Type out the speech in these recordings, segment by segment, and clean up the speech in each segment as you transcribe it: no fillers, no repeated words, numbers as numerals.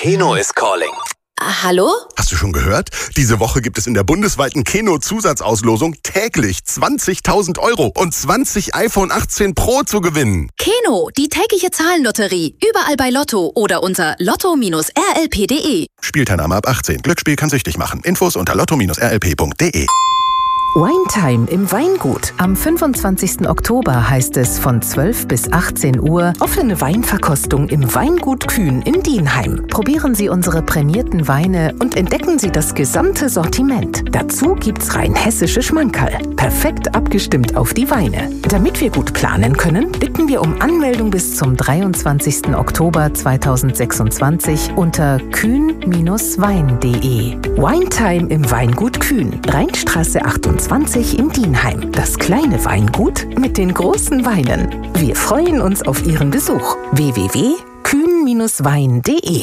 Keno is calling. Hallo? Hast du schon gehört? Diese Woche gibt es in der bundesweiten Keno-Zusatzauslosung täglich 20.000 € und 20 iPhone 18 Pro zu gewinnen. Keno, die tägliche Zahlenlotterie. Überall bei Lotto oder unter lotto-rlp.de. Spielteilnahme ab 18. Glücksspiel kann süchtig machen. Infos unter lotto-rlp.de. Winetime im Weingut. Am 25. Oktober heißt es von 12 bis 18 Uhr offene Weinverkostung im Weingut Kühn in Dienheim. Probieren Sie unsere prämierten Weine und entdecken Sie das gesamte Sortiment. Dazu gibt's rein hessische Schmankerl. Perfekt abgestimmt auf die Weine. Damit wir gut planen können, bitten wir um Anmeldung bis zum 23. Oktober 2026 unter kühn-wein.de. Winetime im Weingut Kühn, Rheinstraße 28 in Dienheim. Das kleine Weingut mit den großen Weinen. Wir freuen uns auf Ihren Besuch. www.kühn-wein.de.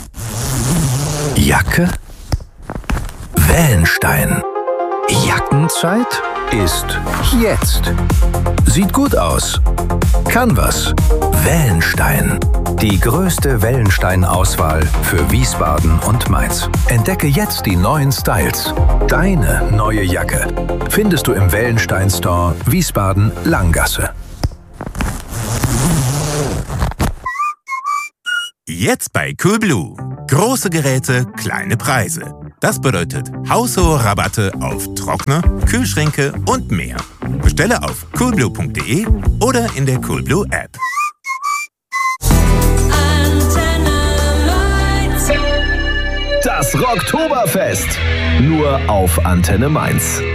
Jacke? Wellenstein. Jackenzeit ist jetzt. Sieht gut aus. Kann was. Wellenstein. Die größte Wellenstein-Auswahl für Wiesbaden und Mainz. Entdecke jetzt die neuen Styles. Deine neue Jacke findest du im Wellenstein Store Wiesbaden Langgasse. Jetzt bei Coolblue. Große Geräte, kleine Preise. Das bedeutet haushohe Rabatte auf Trockner, Kühlschränke und mehr. Bestelle auf coolblue.de oder in der Coolblue App. Das Rocktoberfest. Nur auf Antenne Mainz.